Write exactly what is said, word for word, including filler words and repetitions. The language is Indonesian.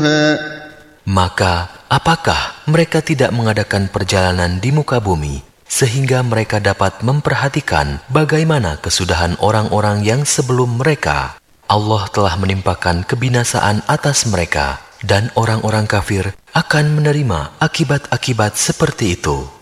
Maka, apakah mereka tidak mengadakan perjalanan di muka bumi, sehingga mereka dapat memperhatikan bagaimana kesudahan orang-orang yang sebelum mereka? Allah telah menimpakan kebinasaan atas mereka, dan orang-orang kafir akan menerima akibat-akibat seperti itu.